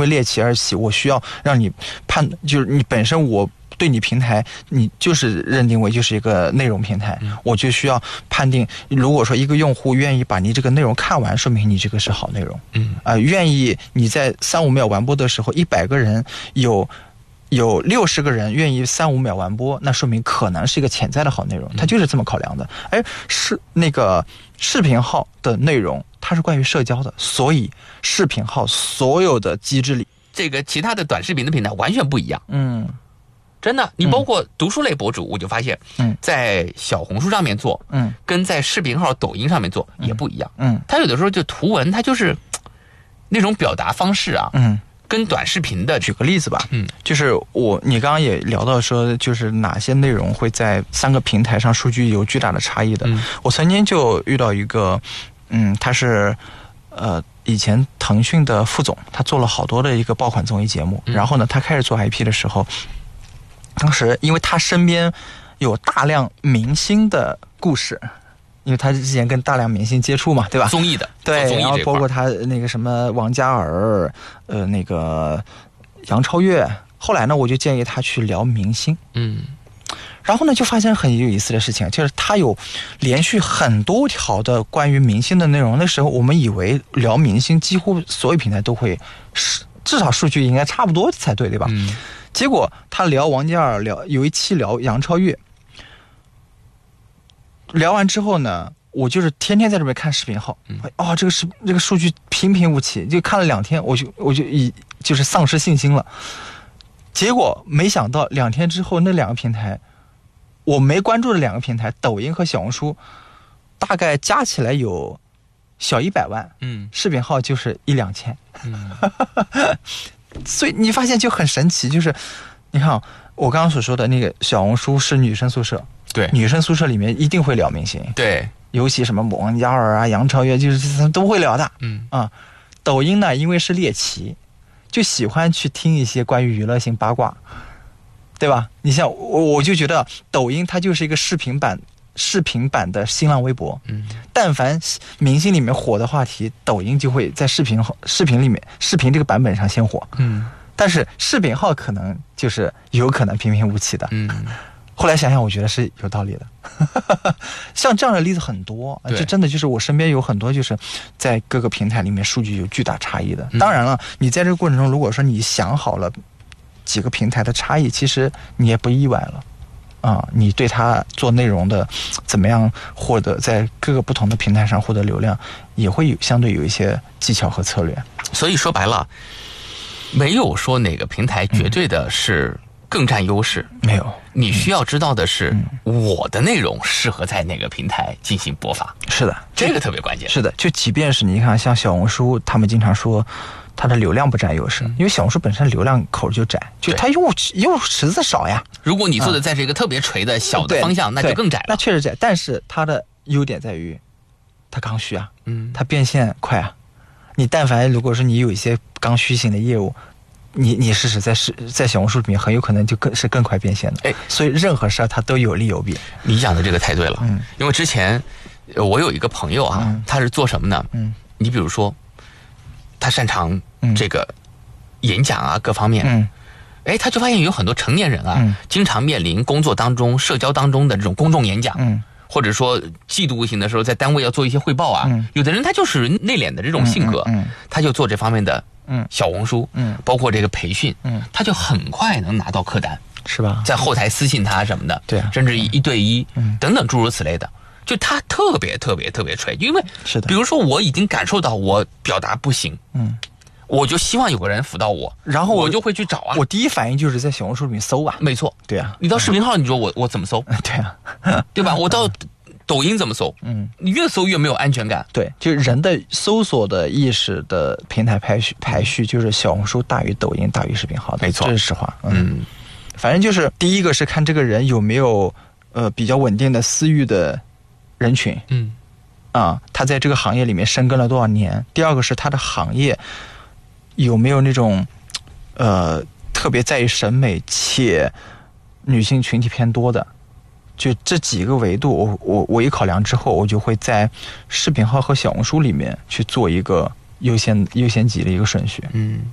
为猎奇而起，我需要让你就是你本身我对你平台，你就是认定为就是一个内容平台，我就需要判定，如果说一个用户愿意把你这个内容看完，说明你这个是好内容。愿意你在3-5秒完播的时候，100个人有60个人愿意3-5秒完播，那说明可能是一个潜在的好内容，它就是这么考量的。是那个视频号的内容，它是关于社交的，所以视频号所有的机制里， 这个其他的短视频的平台完全不一样。真的，你包括读书类博主，我就发现，在小红书上面做，跟在视频号、抖音上面做也不一样。它有的时候就图文，它就是那种表达方式啊，跟短视频的。 举个例子吧，就是你刚刚也聊到说，就是哪些内容会在3个平台上数据有巨大的差异的。我曾经就遇到一个，他是以前腾讯的副总，他做了好多的一个爆款综艺节目，然后呢，他开始做 IP 的时候。当时因为他身边有大量明星的故事，因为他之前跟大量明星接触嘛，对吧？ 综艺的， 对，然后包括他那个什么王嘉尔，那个杨超越。后来呢，我就建议他去聊明星，然后呢，就发现很有意思的事情，就是他有连续很多条的关于明星的内容。那时候我们以为聊明星，几乎所有平台都会，至少数据应该差不多才对，对吧？结果他聊王嘉尔，有一期聊杨超越，聊完之后呢，我就是天天在这边看视频号，这个数据平平无奇，就看了2天，我就就是丧失信心了。结果没想到2天之后，那2个平台，我没关注的2个平台，抖音和小红书，大概加起来有小100万，视频号就是1-2千，所以你发现就很神奇，就是你看我刚刚所说的那个小红书是女生宿舍， 对， 女生宿舍里面一定会聊明星， 对， 尤其什么王嘉尔啊、杨超越，就是都会聊的，抖音呢，因为是猎奇，就喜欢去听一些关于娱乐性八卦，对吧？你像我就觉得抖音它就是一个视频版的新浪微博，但凡明星里面火的话题，抖音就会在视频里面，视频这个版本上先火，但是视频号可能就是有可能平平无奇的，后来想想，我觉得是有道理的。像这样的例子很多，这真的就是我身边有很多就是在各个平台里面数据有巨大差异的。当然了，你在这个过程中，如果说你想好了几个平台的差异，其实你也不意外了。你对他做内容的怎么样获得在各个不同的平台上获得流量，也会相对有一些技巧和策略。 所以说白了，没有说哪个平台绝对的是更占优势， 没有。 你需要知道的是，我的内容适合在哪个平台进行播发。是的，这个特别关键。 是的，就即便是你看像小红书，他们经常说它的流量不占优势，因为小红书本身流量口就窄，就它用池子少呀。 如果你做的在这个特别垂的小的方向，那就更窄了。 那确实窄，但是它的优点在于它刚需啊，它变现快啊。你但凡如果说你有一些刚需型的业务，你试试在小红书里面很有可能就是更快变现的。所以任何事儿它都有利有弊。 你讲的这个太对了，因为之前我有一个朋友啊，他是做什么呢？你比如说他擅长这个演讲啊各方面，他就发现有很多成年人啊，经常面临工作当中、社交当中的这种公众演讲，或者说季度型的时候在单位要做一些汇报啊，有的人他就是内敛的这种性格，他就做这方面的小红书，包括这个培训，他就很快能拿到客单， 是吧？ 在后台私信他什么的，对啊，甚至1对1，等等诸如此类的。就他特别吹，因为是的， 比如说我已经感受到我表达不行，我就希望有个人辅导我，然后我就会去找啊。 我第一反应就是在小红书里面搜啊。 没错， 对啊。 你到视频号，你说我怎么搜？ 对啊， 对吧？我到抖音怎么搜？你越搜越没有安全感。 对，就人的搜索的意识的平台排序，就是小红书大于抖音大于视频号的， 没错， 这是实话。反正就是第一个是看这个人有没有比较稳定的私域的人群，他在这个行业里面深耕了多少年。第二个是他的行业有没有那种特别在意审美且女性群体偏多的，就这几个维度我一考量之后，我就会在视频号和小红书里面去做一个优先级的一个顺序。